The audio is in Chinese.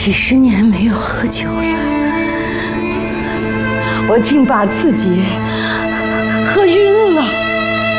几十年没有喝酒了，我竟把自己